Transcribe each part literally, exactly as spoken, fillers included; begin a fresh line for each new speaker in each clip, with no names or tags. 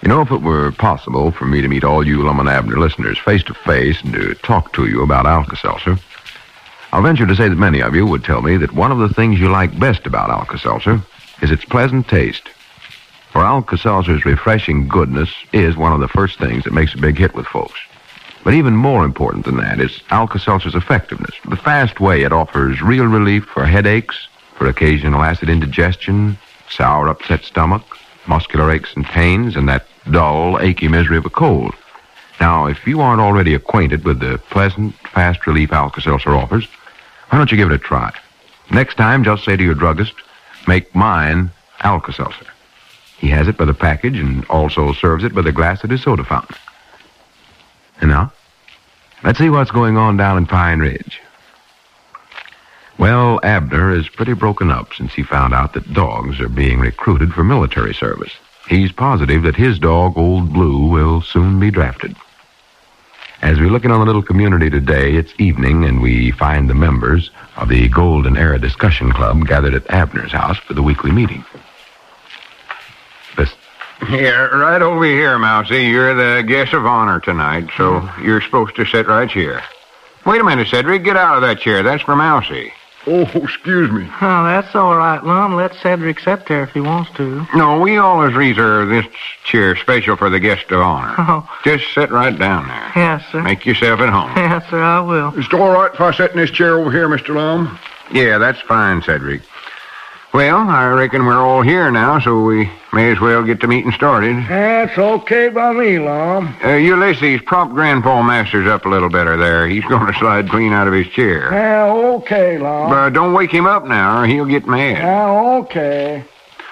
You know, if it were possible for me to meet all you Lum and Abner listeners face to face and to talk to you about Alka-Seltzer, I'll venture to say that many of you would tell me that one of the things you like best about Alka-Seltzer is its pleasant taste. For Alka-Seltzer's refreshing goodness is one of the first things that makes a big hit with folks. But even more important than that is Alka-Seltzer's effectiveness, the fast way it offers real relief for headaches, for occasional acid indigestion, sour upset stomach, muscular aches and pains, and that dull, achy misery of a cold. Now, if you aren't already acquainted with the pleasant, fast relief Alka-Seltzer offers, why don't you give it a try? Next time, just say to your druggist, make mine Alka-Seltzer. He has it by the package and also serves it by the glass at his soda fountain. And now, let's see what's going on down in Pine Ridge. Well, Abner is pretty broken up since he found out that dogs are being recruited for military service. He's positive that his dog, Old Blue, will soon be drafted. As we look in on the little community today, it's evening, and we find the members of the Golden Era Discussion Club gathered at Abner's house for the weekly meeting. Listen.
Yeah, right over here, Mousy. You're the guest of honor tonight, so mm. you're supposed to sit right here. Wait a minute, Cedric. Get out of that chair. That's for Mousy.
Oh, excuse me.
Oh, that's all right, Lum. Let Cedric sit there if he wants to.
No, we always reserve this chair special for the guest of honor.
Oh.
Just sit right down there.
Yes, sir.
Make yourself at home.
Yes, sir, I will.
Is it all right if I sit in this chair over here, Mister Lum?
Yeah, that's fine, Cedric. Well, I reckon we're all here now, so we may as well get the meeting started.
That's okay by me, Lum.
Uh, Ulysses, prop Grandpa Masters up a little better there. He's going to slide clean out of his chair.
Yeah, okay, Lum.
But don't wake him up now, or he'll get mad.
Yeah, okay.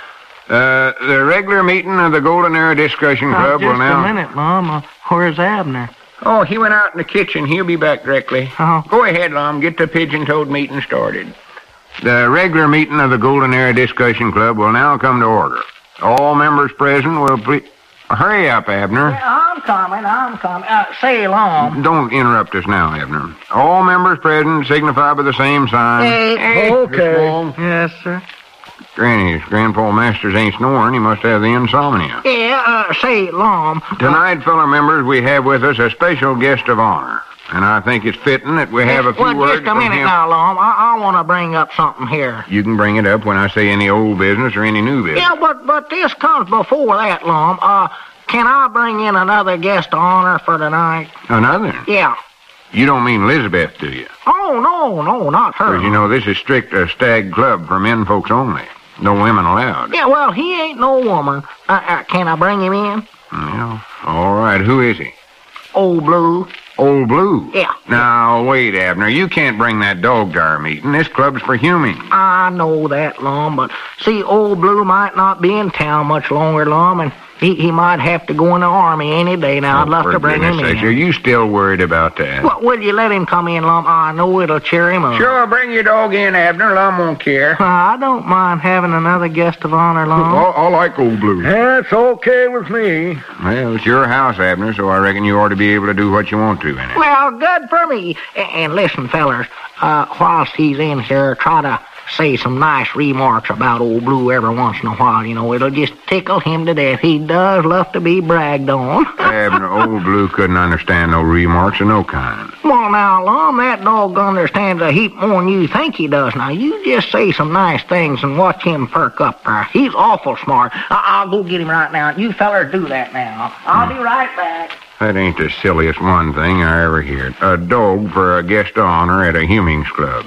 Uh, the regular meeting of the Golden Era Discussion Club
uh,
will now...
Just a minute, Lum. Uh, where's Abner?
Oh, he went out in the kitchen. He'll be back directly.
Oh.
Go ahead, Lum. Get the pigeon-toed meeting started. The regular meeting of the Golden Era Discussion Club will now come to order. All members present will please... Hurry up, Abner.
Yeah, I'm coming, I'm coming. Uh, say, Lum.
Don't interrupt us now, Abner. All members present signify by the same sign.
Hey,
hey
okay. Yes, sir.
Granny, if Grandpa Masters ain't snoring, he must have the insomnia.
Yeah, uh, say, Lum.
Tonight, fellow members, we have with us a special guest of honor. And I think it's fitting that we have a few
well,
words
just a minute
from him.
now, Lum. I, I want to bring up something here.
You can bring it up when I say any old business or any new business.
Yeah, but but this comes before that, Lum. Uh, can I bring in another guest of honor for tonight?
Another?
Yeah.
You don't mean Elizabeth, do you?
Oh, no, no, not her.
Because, you know, this is strict a stag club for men folks only. No women allowed.
Yeah, well, he ain't no woman. Uh, uh, can I bring him in?
Well, all right. Who is he?
Old Blue.
Old Blue?
Yeah.
Now, wait, Abner. You can't bring that dog to our meeting. This club's for humans.
I know that, Lum, but see, Old Blue might not be in town much longer, Lum, and he, he might have to go in the army any day now.
Oh,
I'd love to bring him in.
Are you still worried about that?
Well, will you let him come in, Lum? I know it'll cheer him up.
Sure, bring your dog in, Abner. Lum won't care.
Uh, I don't mind having another guest of honor, Lum.
I, I like Old Blue.
That's okay with me.
Well, it's your house, Abner, so I reckon you ought to be able to do what you want to in it.
Well, good for me. And, and listen, fellers, uh, whilst he's in here, try to say some nice remarks about Old Blue every once in a while. You know, it'll just tickle him to death. He does love to be bragged on.
Abner, Old Blue couldn't understand no remarks of no kind.
Well, now, Lum, that dog understands a heap more than you think he does. Now, you just say some nice things and watch him perk up there. He's awful smart. I- I'll go get him right now. You fellers do that now. I'll hmm. be right back.
That ain't the silliest one thing I ever heard. A dog for a guest of honor at a Humings Club.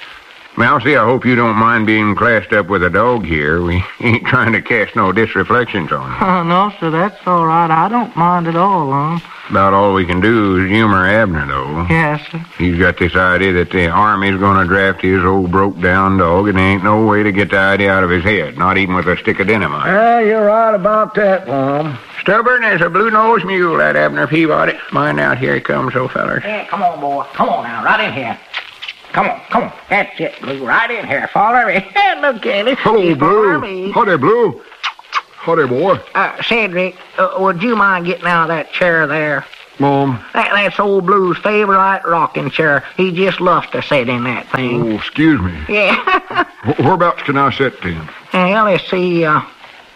Mousy, I hope you don't mind being classed up with a dog here. We ain't trying to cast no disreflections on you.
Uh, no, sir, that's all right. I don't mind at all, Lum.
About all we can do is humor Abner, though.
Yes, sir.
He's got this idea that the Army's going to draft his old broke-down dog, and there ain't no way to get the idea out of his head, not even with a stick of dynamite.
Yeah, you're right about that, Lum.
Stubborn as a blue-nosed mule, that Abner Peabody. Mind out, here he comes, old fellers.
Yeah, come on, boy. Come on now, right in here. Come on, come on. That's it, Blue. Right in here. Follow me. Look at it.
Hello, Blue. Howdy, Blue. Howdy, boy.
Uh, Cedric, uh, would you mind getting out of that chair there?
Mom.
That, that's Old Blue's favorite rocking chair. He just loves to sit in that thing.
Oh, excuse me.
Yeah.
Whereabouts can I sit then?
Well, let's see. Uh,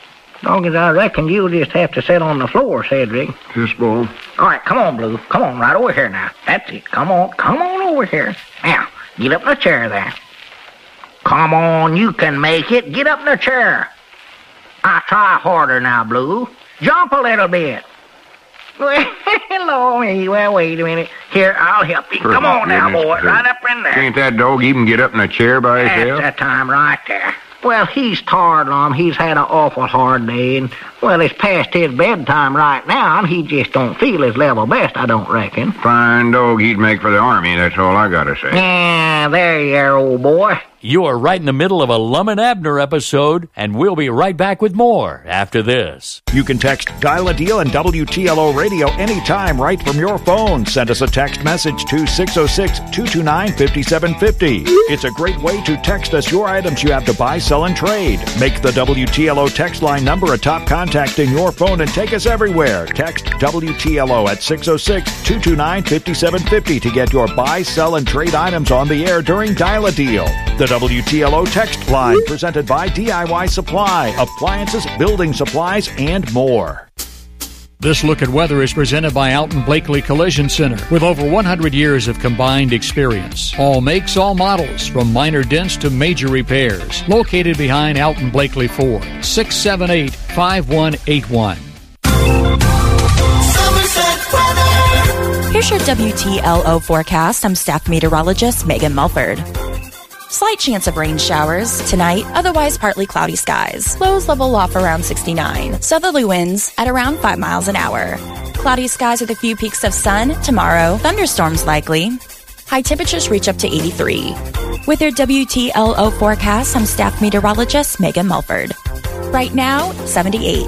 Doggies, I reckon you'll just have to sit on the floor, Cedric.
Yes, boy.
All right, come on, Blue. Come on, right over here now. That's it. Come on, come on over here. Now, get up in the chair there. Come on, you can make it. Get up in the chair. I try harder now, Blue. Jump a little bit. Hello, me. Well, wait a minute. Here, I'll help you.
For
Come on now,
goodness
boy.
sake.
Right up in there.
Can't that dog even get up in a chair by
That's
himself?
the time right there. Well, he's tired, Lum. He's had an awful hard day, and, well, it's past his bedtime right now, and he just don't feel his level best, I don't reckon.
Fine dog he'd make for the Army, that's all I gotta say.
Yeah, there you are, old boy.
You are right in the middle of a Lum and Abner episode, and we'll be right back with more after this.
You can text Dial a Deal and W T L O Radio anytime right from your phone. Send us a text message to six oh six, two two nine, five seven five oh. It's a great way to text us your items you have to buy, sell, and trade. Make the W T L O text line number a top contact in your phone and take us everywhere. Text W T L O at six oh six, two two nine, five seven five oh to get your buy, sell, and trade items on the air during Dial a Deal. The W T L O text line presented by D I Y Supply, appliances, building supplies, and more.
This look at weather is presented by Alton Blakely Collision Center with over one hundred years of combined experience. All makes, all models, from minor dents to major repairs. Located behind Alton Blakely Ford, six seven eight, five one eight one.
Here's your W T L O forecast. I'm staff meteorologist Megan Mulford. Slight chance of rain showers tonight, otherwise partly cloudy skies. Lows level off around sixty-nine. Southerly winds at around five miles an hour. Cloudy skies with a few peaks of sun tomorrow. Thunderstorms likely. High temperatures reach up to eighty-three. With your W T L O forecast, I'm staff meteorologist Megan Mulford. Right now, seventy-eight.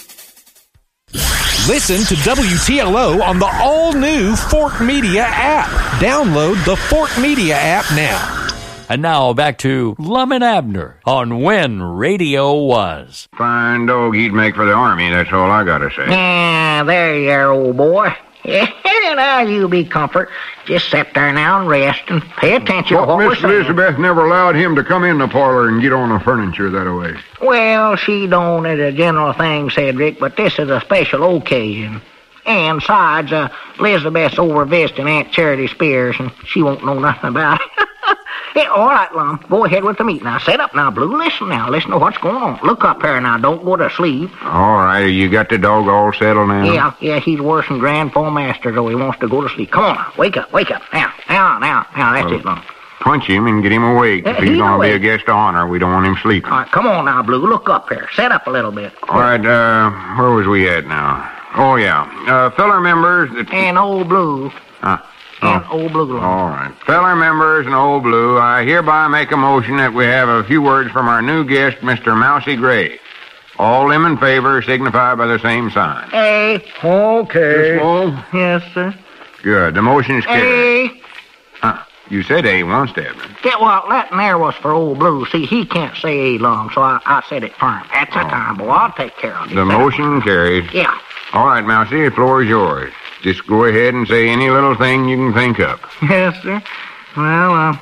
Listen to W T L O on the all-new Fort Media app. Download the Fort Media app now.
And now back to Lum and Abner on When Radio Was.
Fine dog he'd make for the Army, that's all I gotta say.
Yeah, there you are, old boy. Yeah, now you be comfort. Just sit there now and rest and pay attention to
But
what we're
Miss
saying.
Elizabeth never allowed him to come in the parlor and get on the furniture that way.
Well, she don't as a general thing, Cedric, but this is a special occasion. And besides, uh, Elizabeth's over visiting Aunt Charity Spears, and she won't know nothing about it. Yeah, all right, Lum. Go ahead with the meat now. Sit up now, Blue. Listen now. Listen to what's going on. Look up here now. Don't go to sleep.
All right, you got the dog all settled now?
Yeah, yeah, he's worse than Grandpa Master, though he wants to go to sleep. Come on now. Wake up, wake up. Now, now, now, now. That's
Well,
it, Lum.
Punch him and get him awake.
Yeah,
If he's
he's
going to be
awake.
a guest of honor, we don't want him sleeping.
All right, come on now, Blue. Look up here. Sit up a little bit.
All right, uh, where was we at now? Oh, yeah. Uh, feller members... That...
And old Blue.
Huh.
And
Oh.
old Blue. Lum.
All right. Feller members and Old Blue, I hereby make a motion that we have a few words from our new guest, Mister Mousy Gray. All them in favor signify by the same sign.
Hey. Okay.
Small?
Yes, sir.
Good. The motion is carried.
Hey.
Huh. You said A once, Abner.
Yeah, well, that there was for old Blue. See, he can't say A long, so I, I said it for him. That's the time, boy. I'll take care of it.
The motion carries.
Yeah.
All right, Mousy, the floor is yours. Just go ahead and say any little thing you can think of.
Yes, sir. Well, uh,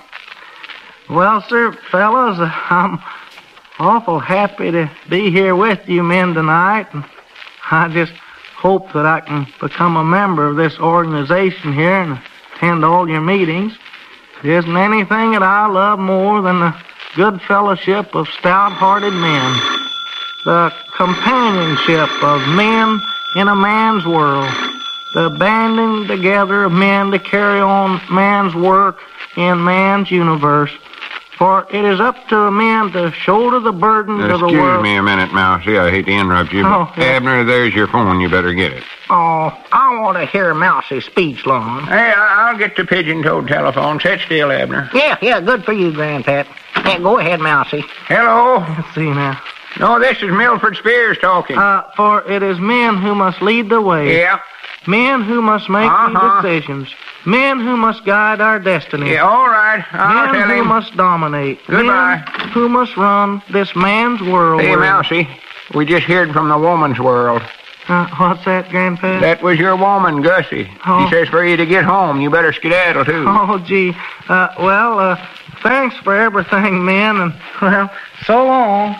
well, sir, fellas, uh, I'm awful happy to be here with you men tonight, and I just hope that I can become a member of this organization here and attend all your meetings. There isn't anything that I love more than the good fellowship of stout-hearted men, the companionship of men in a man's world, the banding together of men to carry on man's work in man's universe. For it is up to men to shoulder the burden of the
Excuse
world.
me a minute, Mousy. I hate to interrupt you,
Oh,
but
yeah.
Abner, there's your phone. You better get it.
Oh, I want to hear Mousy's speech, Lon.
Hey, I'll get the pigeon-toed telephone. Sit still, Abner.
Yeah, yeah, good for you, Grandpap. Yeah, go ahead, Mousy.
Hello?
Let's see now.
No, this is Milford Spears talking.
Uh, for it is men who must lead the way.
yeah.
Men who must make
Uh-huh.
the decisions. Men who must guide our destiny.
Yeah, all right. I'll
Men
tell
who
him.
must dominate.
Goodbye.
Men who must run this man's world.
Hey,
where-
Mousy, we just heard from the woman's world.
Uh, what's that, Grandpa?
That was your woman, Gussie.
Oh.
She says for you to get home, you better skedaddle, too.
Oh, gee. Uh, well, uh, thanks for everything, men, and, well, so long.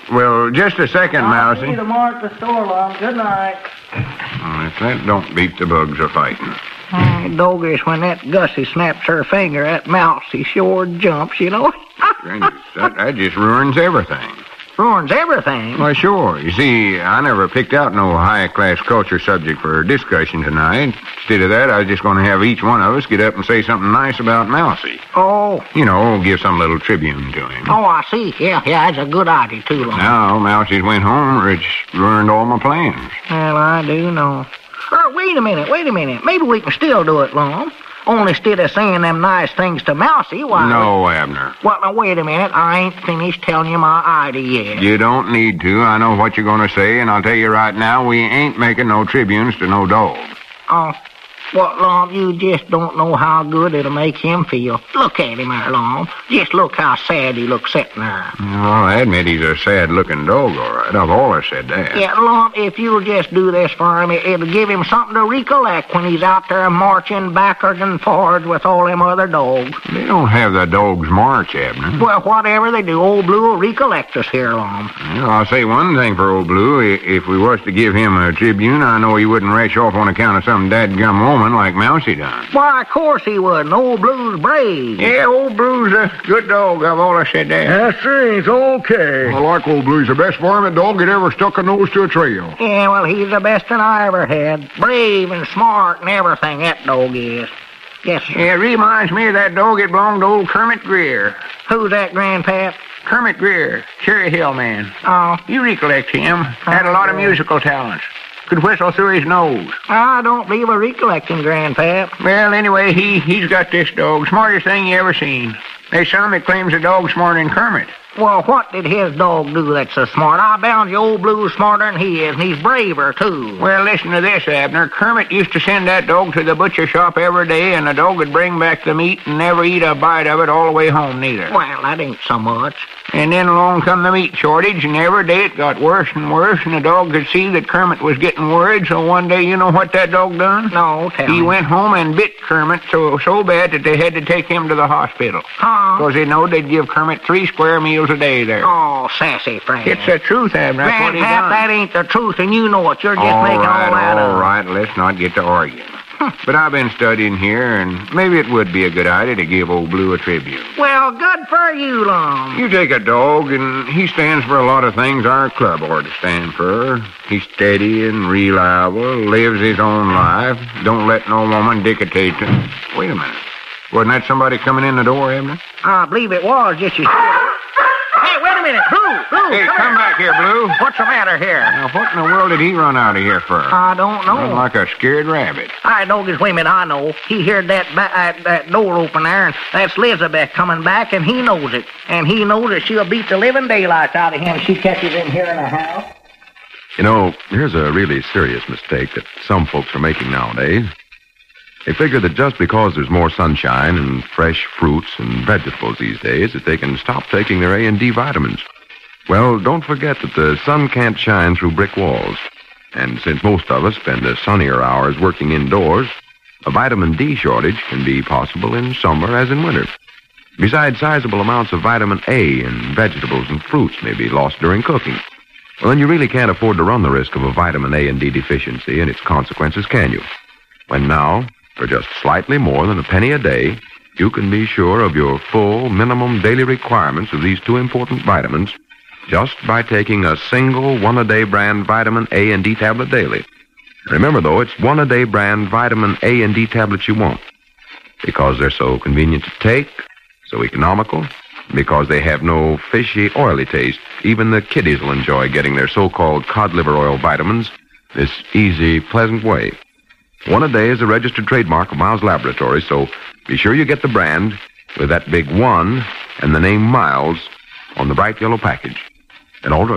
Well, just a second,
I'll see
Mousy.
you tomorrow at the store, Lum. Good night.
Well, if that don't beat the bugs a fighting.
Hey, Doggers, when that Gussie snaps her finger, that Mousy sure jumps, you know.
Gracious, that, that just ruins everything.
Ruins everything.
Why, sure. You see, I never picked out no high-class culture subject for discussion tonight. Instead of that, I was just going to have each one of us get up and say something nice about Mousy.
Oh.
You know, give some little tribune to him.
Oh, I see. Yeah, yeah, that's a good idea, too, Lum.
Now, Mousy's went home, or it's ruined all my plans.
Well, I do know. Er, wait a minute, wait a minute. Maybe we can still do it, Lum. Only instead of saying them nice things to Mousy, why...
No, Abner.
Well, now, wait a minute. I ain't finished telling you my idea yet.
You don't need to. I know what you're going to say, and I'll tell you right now, we ain't making no tribunes to no dog.
Oh, well, Lum, you just don't know how good it'll make him feel. Look at him there, Lum. Just look how sad he looks sitting there.
Well, I admit he's a sad-looking dog, all right. I've always said that.
Yeah, Lum, if you'll just do this for him, it- it'll give him something to recollect when he's out there marching backwards and forwards with all them other dogs.
They don't have the dogs march, Abner.
Well, whatever they do, Old Blue will recollect us here, Lum.
Well, I'll say one thing for Old Blue. I- If we was to give him a tribune, I know he wouldn't rush off on account of some dadgum woman like Mousy done.
Why, of course he would. Old Blue's brave.
Yeah, Old Blue's a good dog. I've always said that.
That seems okay. I like Old Blue. He's the best varmint dog that ever stuck a nose to a trail.
Yeah, well, he's the best that I ever had. Brave and smart and everything, that dog is. Yes, sir.
Yeah, it reminds me of that dog that belonged to old Kermit Greer.
Who's that, Grandpap?
Kermit Greer, Cherry Hill man.
Oh,
You recollect him. Had a lot of musical talents. Could whistle through his nose.
I don't believe I recollect him, Grandpap.
Well, anyway, he, he's got this dog. Smartest thing you ever seen. There's some that claims the dog's smarter than Kermit.
Well, what did his dog do that's so smart? I bound you Old Blue's smarter than he is, and he's braver, too.
Well, listen to this, Abner. Kermit used to send that dog to the butcher shop every day, and the dog would bring back the meat and never eat a bite of it all the way home, neither.
Well, that ain't so much.
And then along come the meat shortage, and every day it got worse and worse, and the dog could see that Kermit was getting worried, so one day, you know what that dog done?
No, tell
He
me.
went home and bit Kermit so so bad that they had to take him to the hospital.
Huh?
Because they know they'd give Kermit three square meals a day there.
Oh, sassy friend.
It's the truth, Abner. That's what he
Grandpap,
done.
that ain't the truth, and you know it. You're just
all
making
right,
all that
all
up.
right, let's not get to arguing. But I've been studying here, and maybe it would be a good idea to give Old Blue a tribute.
Well, good for you, Lum.
You take a dog, and he stands for a lot of things our club ought to stand for. He's steady and reliable, lives his own life, don't let no woman dictate to him. Wait a minute. Wasn't that somebody coming in the door, Abner?
I believe it was just you. Hey, wait a minute. Blue, Blue,
Hey,
come,
come
here.
back here, Blue.
What's the matter here?
Now, what in the world did he run out of here for?
I don't know.
Run like a scared rabbit.
I know this women I know. He heard that ba- uh, that door open there, and that's Elizabeth coming back, and he knows it. And he knows that she'll beat the living daylights out of him if she catches him here in the house.
You know, here's a really serious mistake that some folks are making nowadays. They figure that just because there's more sunshine and fresh fruits and vegetables these days that they can stop taking their A and D vitamins. Well, don't forget that the sun can't shine through brick walls. And since most of us spend the sunnier hours working indoors, a vitamin D shortage can be possible in summer as in winter. Besides, sizable amounts of vitamin A in vegetables and fruits may be lost during cooking. Well, then you really can't afford to run the risk of a vitamin A and D deficiency and its consequences, can you? When now, for just slightly more than a penny a day, you can be sure of your full minimum daily requirements of these two important vitamins just by taking a single one-a-day brand vitamin A and D tablet daily. Remember, though, it's one-a-day brand vitamin A and D tablets you want because they're so convenient to take, so economical, because they have no fishy, oily taste. Even the kiddies will enjoy getting their so-called cod liver oil vitamins this easy, pleasant way. One a day is a registered trademark of Miles Laboratories, so be sure you get the brand with that big one and the name Miles on the bright yellow package. And all